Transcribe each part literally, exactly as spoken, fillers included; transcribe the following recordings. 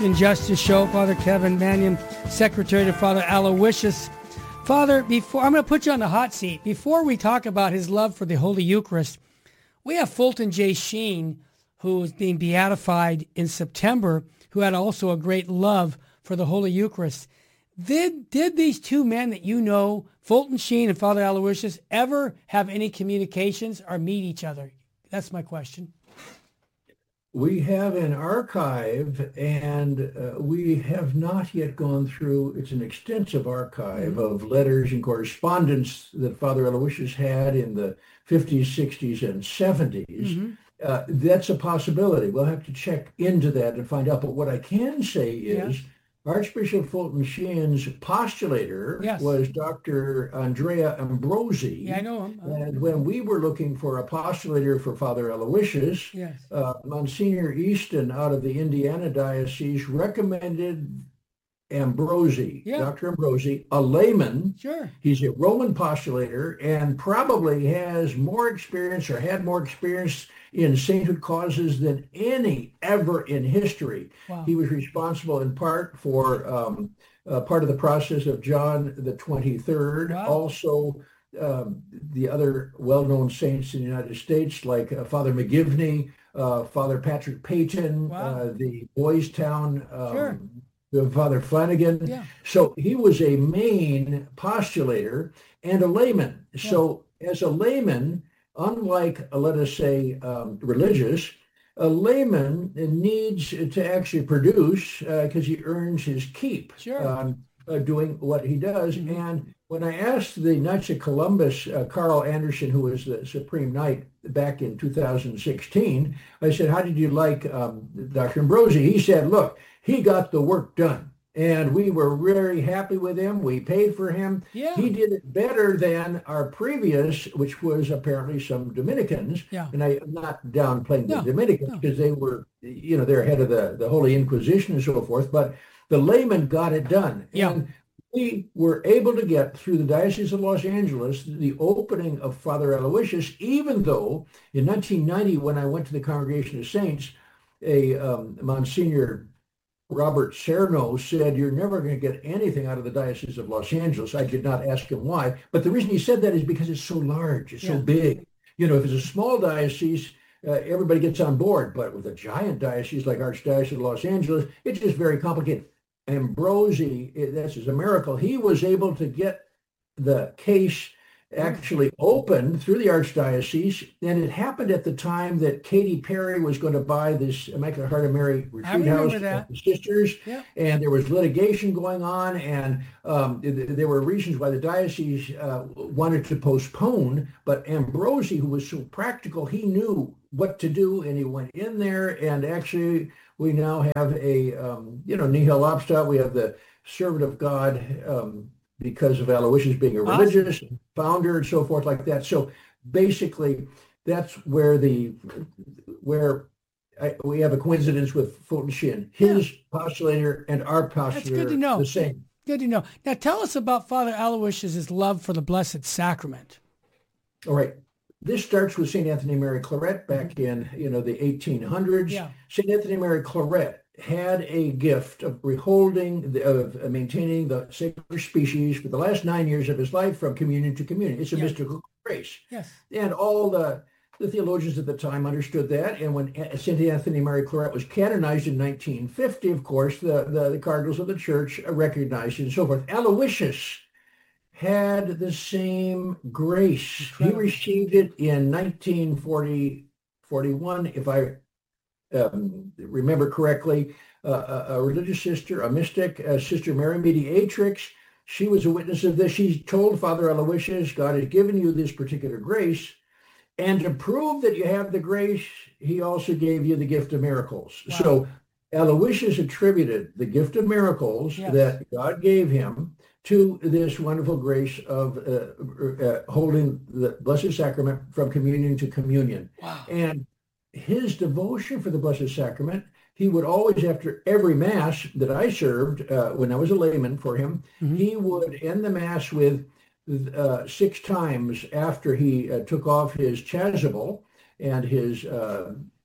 and Justice Show. Father Kevin Mannion, Secretary to Father Aloysius. Father, before I'm going to put you on the hot seat. Before we talk about his love for the Holy Eucharist, we have Fulton J. Sheen, who is being beatified in September, who had also a great love for the Holy Eucharist. Did did these two men that you know, Fulton Sheen and Father Aloysius, ever have any communications or meet each other? That's my question. We have an archive, and uh, we have not yet gone through, it's an extensive archive mm-hmm. of letters and correspondence that Father Aloysius had in the fifties, sixties, and seventies. Mm-hmm. Uh, that's a possibility. We'll have to check into that and find out. But what I can say is yeah. Archbishop Fulton Sheen's postulator yes. was Doctor Andrea Ambrosi. Yeah, I know him. Uh, and when we were looking for a postulator for Father Aloysius, yes. uh, Monsignor Easton out of the Indiana Diocese recommended Ambrosi, yeah. Doctor Ambrosi, a layman. Sure. He's a Roman postulator and probably has more experience or had more experience in sainthood causes than any ever in history. Wow. He was responsible in part for um, uh, part of the process of John the twenty-third. Wow. Also, um, the other well-known saints in the United States, like uh, Father McGivney, uh, Father Patrick Peyton, wow. uh, the Boys Town, um, sure. Father Flanagan. Yeah. So he was a main postulator and a layman. Yeah. So as a layman, unlike, uh, let us say, um, religious, a layman needs to actually produce because uh, he earns his keep sure. um, uh, doing what he does. Mm-hmm. And when I asked the Knights of Columbus, uh, Carl Anderson, who was the Supreme Knight back in two thousand sixteen, I said, how did you like um, Doctor Ambrosi? He said, look, he got the work done. And we were very happy with him. We paid for him. Yeah. He did it better than our previous, which was apparently some Dominicans. Yeah. And I, I'm not downplaying no, the Dominicans because no. they were, you know, they're ahead of the, the Holy Inquisition and so forth. But the layman got it done. Yeah. And we were able to get through the Diocese of Los Angeles the opening of Father Aloysius, even though in nineteen ninety, when I went to the Congregation of Saints, a um, Monsignor Robert Cerno said, you're never going to get anything out of the Diocese of Los Angeles. I did not ask him why. But the reason he said that is because it's so large. It's yeah. so big. You know, if it's a small diocese, uh, everybody gets on board. But with a giant diocese like Archdiocese of Los Angeles, it's just very complicated. Ambrosi, this is a miracle. He was able to get the case actually opened through the Archdiocese, and it happened at the time that Katy Perry was going to buy this Immaculate Heart of Mary retreat house with the sisters, yeah. and there was litigation going on, and um, th- there were reasons why the diocese uh, wanted to postpone, but Ambrosi, who was so practical, he knew what to do, and he went in there, and actually we now have a, um, you know, nihil obstat, we have the servant of God, um, because of Aloysius being a religious awesome. founder and so forth like that. So basically, that's where the where I, we have a coincidence with Fulton Sheen. His yeah. postulator and our postulator that's good to know. the same. Good to know. Now tell us about Father Aloysius' love for the Blessed Sacrament. All right. This starts with Saint Anthony Mary Claret back in, you know, the eighteen hundreds. Yeah. Saint Anthony Mary Claret had a gift of beholding, the, of maintaining the sacred species for the last nine years of his life from communion to communion. It's a yes. mystical grace. Yes. And all the, the theologians at the time understood that. And when Saint Anthony Mary Claret was canonized in nineteen fifty, of course, the, the, the cardinals of the church recognized it and so forth. Aloysius had the same grace. Incredible. He received it in nineteen forty, forty-one, if I Um, remember correctly, uh, a, a religious sister, a mystic, uh, Sister Mary Mediatrix, she was a witness of this. She told Father Aloysius, God has given you this particular grace, and to prove that you have the grace, he also gave you the gift of miracles. Wow. So Aloysius attributed the gift of miracles yes. that God gave him to this wonderful grace of uh, uh, holding the Blessed Sacrament from communion to communion. Wow. And his devotion for the Blessed Sacrament, he would always, after every Mass that I served uh, when I was a layman for him, mm-hmm. he would end the Mass with uh, six times after he uh, took off his chasuble and his uh,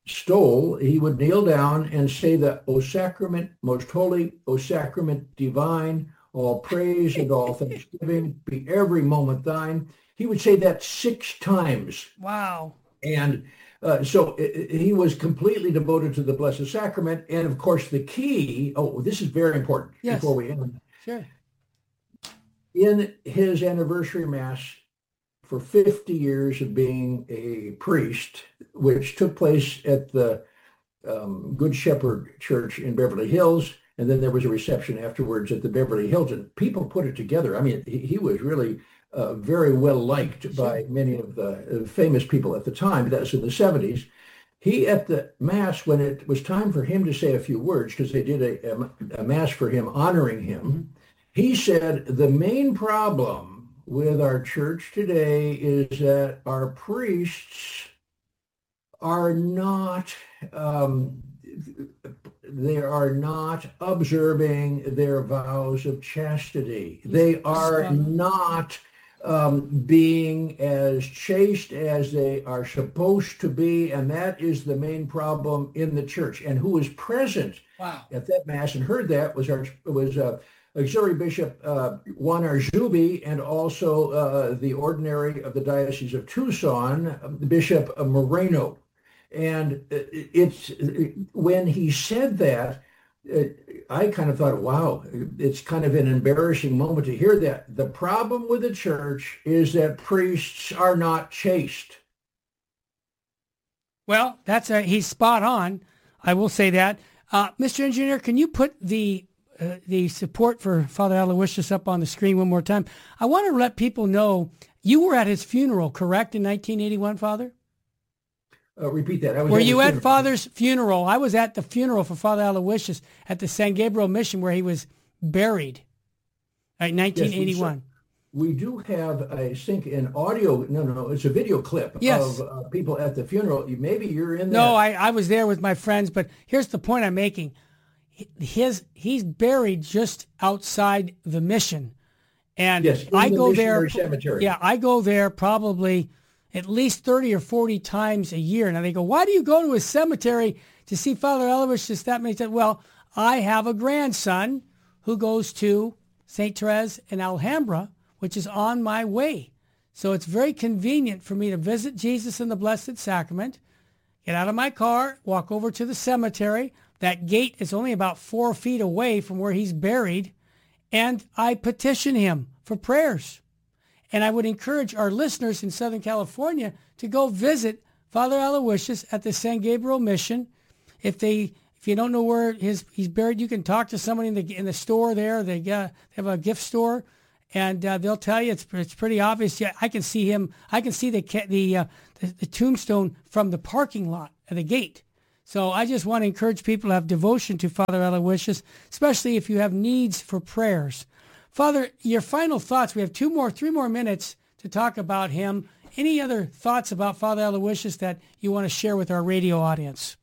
stole, he would kneel down and say the O sacrament, most holy, O sacrament divine, all praise and all thanksgiving be every moment thine. He would say that six times. Wow. And uh, so it, he was completely devoted to the Blessed Sacrament. And of course, the key, oh, this is very important yes. before we end. Sure. In his anniversary Mass for fifty years of being a priest, which took place at the um, Good Shepherd Church in Beverly Hills, and then there was a reception afterwards at the Beverly Hilton. People put it together. I mean, he, he was really uh, very well liked sure. by many of the uh, famous people at the time. That was in the seventies. He, at the Mass, when it was time for him to say a few words, because they did a, a, a Mass for him honoring him, mm-hmm. he said, the main problem with our church today is that our priests are not um, they are not observing their vows of chastity. They are not um, being as chaste as they are supposed to be, and that is the main problem in the church. And who was present wow. at that Mass and heard that was our was uh, Auxiliary Bishop uh, Juan Arzubi, and also uh, the ordinary of the Diocese of Tucson, Bishop Moreno. And it's when he said that, I kind of thought, wow, it's kind of an embarrassing moment to hear that. The problem with the church is that priests are not chaste. Well, that's a, he's spot on. I will say that. Uh, Mister Engineer, can you put the uh, the support for Father Aloysius up on the screen one more time? I want to let people know you were at his funeral, correct, in nineteen eighty-one, Father? Uh, repeat that. I was were at you funeral. at Father's funeral? I was at the funeral for Father Aloysius at the San Gabriel Mission where he was buried in nineteen eighty-one. Yes, we, we do have, I think, an audio, no, no, no, it's a video clip yes. of uh, people at the funeral. Maybe you're in there. No, I, I was there with my friends, but here's the point I'm making. His He's buried just outside the mission. And yes, in I the go there. Cemetery. Yeah, I go there probably at least thirty or forty times a year. Now they go, why do you go to a cemetery to see Father Aloysius that many times? Well, I have a grandson who goes to Saint Therese in Alhambra, which is on my way. So it's very convenient for me to visit Jesus in the Blessed Sacrament, get out of my car, walk over to the cemetery. That gate is only about four feet away from where he's buried, and I petition him for prayers. And I would encourage our listeners in Southern California to go visit Father Aloysius at the San Gabriel Mission. If they, if you don't know where his he's buried, you can talk to somebody in the in the store there. They, got, they have a gift store, and uh, they'll tell you it's it's pretty obvious. Yeah, I can see him. I can see the the, uh, the the tombstone from the parking lot at the gate. So I just want to encourage people to have devotion to Father Aloysius, especially if you have needs for prayers. Father, your final thoughts. We have two more, three more minutes to talk about him. Any other thoughts about Father Aloysius that you want to share with our radio audience?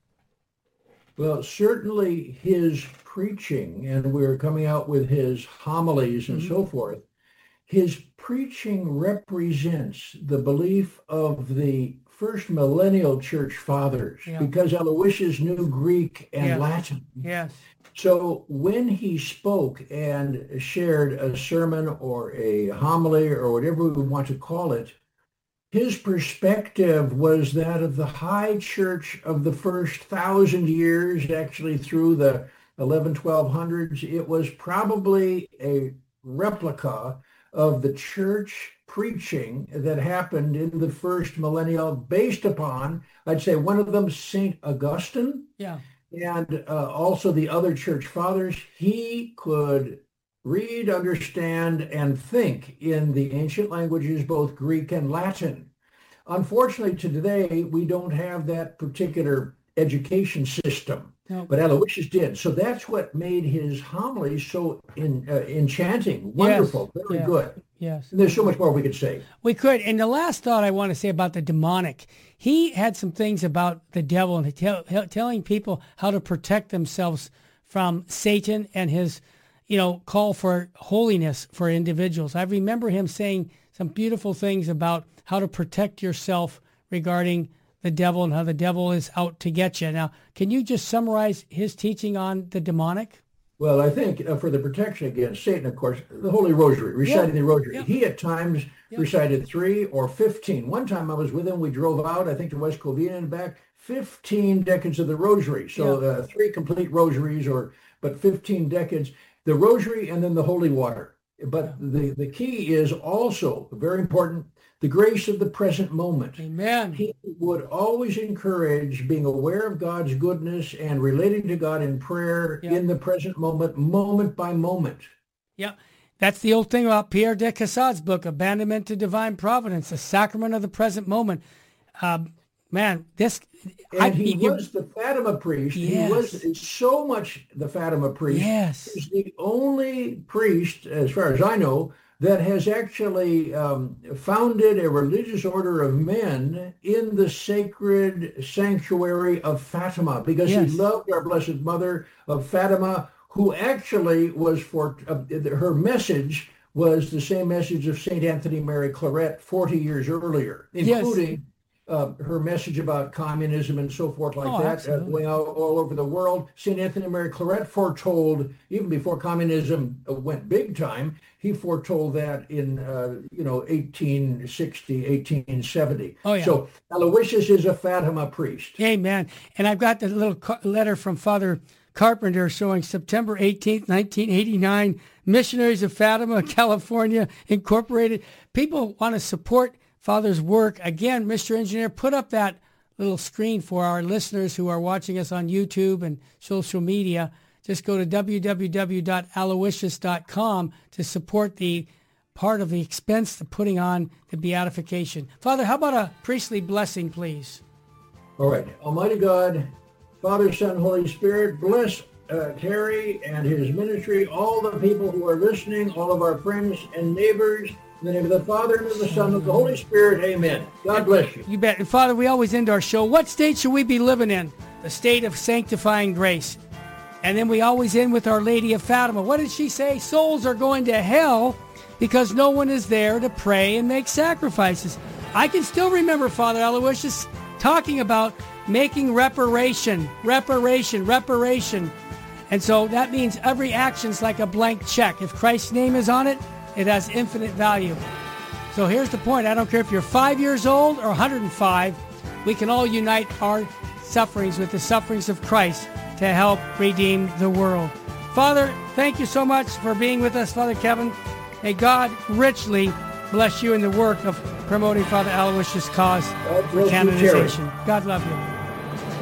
Well, certainly his preaching, and we're coming out with his homilies and mm-hmm. so forth. His preaching represents the belief of the first millennial church fathers, yeah. because Aloysius knew Greek and yes. Latin. Yes. So when he spoke and shared a sermon or a homily or whatever we want to call it, his perspective was that of the high church of the first thousand years, actually through the eleven, twelve hundreds. It was probably a replica of the church preaching that happened in the first millennial based upon, I'd say one of them, Saint Augustine. Yeah. And uh, also the other church fathers. He could read, understand, and think in the ancient languages, both Greek and Latin. Unfortunately, today, we don't have that particular education system, no. but Aloysius did. So that's what made his homilies so in, uh, enchanting, wonderful, yes. very yeah. good. Yes. And there's so much more we could say. We could. And the last thought I want to say about the demonic, he had some things about the devil and tell, telling people how to protect themselves from Satan and his, you know, call for holiness for individuals. I remember him saying some beautiful things about how to protect yourself regarding the devil and how the devil is out to get you. Now, can you just summarize his teaching on the demonic? Well, I think uh, for the protection against Satan, of course, the Holy Rosary, reciting yeah. the Rosary. Yeah. He at times yeah. recited three or fifteen. One time I was with him, we drove out, I think to West Covina and back, fifteen decades of the Rosary. So yeah. uh, three complete rosaries, or but fifteen decades. The Rosary and then the Holy Water. But yeah. the, the key is also, very important, the grace of the present moment. Amen. He would always encourage being aware of God's goodness and relating to God in prayer yeah. in the present moment, moment by moment. Yeah, that's the old thing about Pierre de Cassade's book, Abandonment to Divine Providence, the sacrament of the present moment. Um, man, this... And I, he you, was the Fatima priest. Yes. He was so much the Fatima priest. Yes. He's the only priest, as far as I know, that has actually um, founded a religious order of men in the sacred sanctuary of Fatima, because yes. he loved our Blessed Mother of Fatima, who actually was for, uh, her message was the same message of Saint Anthony Mary Claret forty years earlier, including yes. Uh, her message about communism and so forth like oh, that, uh, going out all over the world. Saint Anthony Mary Claret foretold, even before communism went big time, he foretold that in, uh, you know, eighteen sixty, eighteen seventy. Oh, yeah. So Aloysius is a Fatima priest. Amen. And I've got the little letter from Father Carpenter showing September eighteenth, nineteen eighty-nine, Missionaries of Fatima, California, Incorporated. People want to support Father's work. Again, Mister Engineer, put up that little screen for our listeners who are watching us on YouTube and social media. Just go to w w w dot aloysius dot com to support the part of the expense of putting on the beatification. Father, how about a priestly blessing, please? All right. Almighty God, Father, Son, Holy Spirit, bless uh, Terry and his ministry, all the people who are listening, all of our friends and neighbors. In the name of the Father, and of the Son, and of the Holy Spirit, amen. God bless you. You bet. And Father, we always end our show. What state should we be living in? The state of sanctifying grace. And then we always end with Our Lady of Fatima. What did she say? Souls are going to hell because no one is there to pray and make sacrifices. I can still remember Father Aloysius talking about making reparation, reparation, reparation. And so that means every action's like a blank check. If Christ's name is on it, it has infinite value. So here's the point. I don't care if you're five years old or one hundred five. We can all unite our sufferings with the sufferings of Christ to help redeem the world. Father, thank you so much for being with us, Father Kevin. May God richly bless you in the work of promoting Father Aloysius' cause for canonization. God love you.